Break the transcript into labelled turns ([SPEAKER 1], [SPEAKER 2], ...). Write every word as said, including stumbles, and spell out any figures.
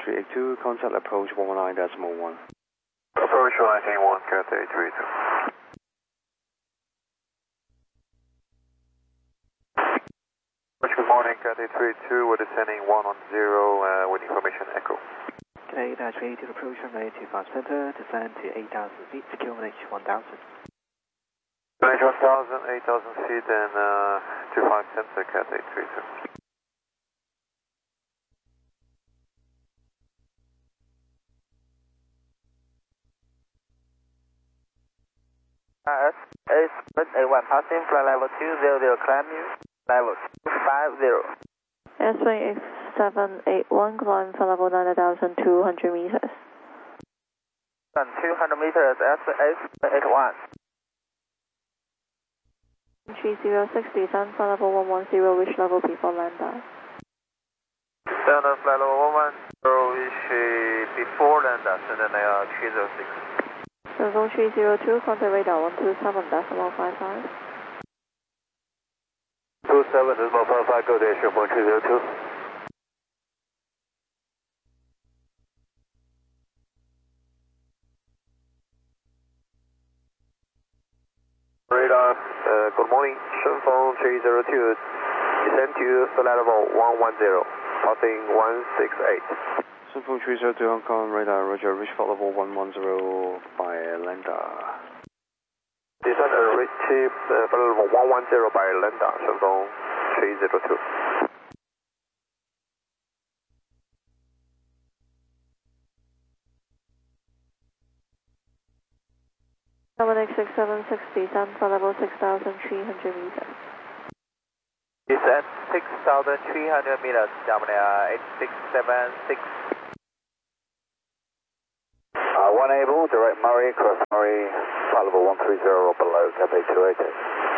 [SPEAKER 1] three eight two, contact approach one one nine decimal one.
[SPEAKER 2] Approach one nine one, Cathay three two. Good morning, Cathay three two, we're descending one on zero, uh, with information echo.
[SPEAKER 3] Cathay three eight two, approach runway two five center, descend to eight thousand feet, secure H one thousand.
[SPEAKER 2] H one thousand, eight thousand feet and uh, two five center, Cathay three two.
[SPEAKER 4] S A seven eight one, passing flight level two zero zero, climb level two five zero.
[SPEAKER 5] S A seven eight one, climb for level nine thousand two hundred meters.
[SPEAKER 4] two hundred meters, S A seven eight one.
[SPEAKER 5] three zero six, descend for level one one zero, which level before landing?
[SPEAKER 2] Descend on flight level one one zero, which before landing, and then uh, three zero six.
[SPEAKER 5] Zone three zero two, contact radar one two seven decimal five five.
[SPEAKER 2] two seven decimal five five, go to Airport three zero two. Radar, uh, good morning, Shenzhou three zero two, descend to flight level one one zero, passing one six eight.
[SPEAKER 1] Shenzhou three zero two, Hong Kong, radar, roger, reach flight level one one zero by Landa.
[SPEAKER 2] Descend and reach uh, flight level one one zero by Landa, Shenzhou three zero two.
[SPEAKER 5] seven eight six seven six, descend for level six thousand three hundred meters.
[SPEAKER 4] Descend six thousand three hundred meters, Germany eight six seven six.
[SPEAKER 2] Uh, one able, direct Murray, cross Murray, flight level one three zero or below, Cathay two eight eight.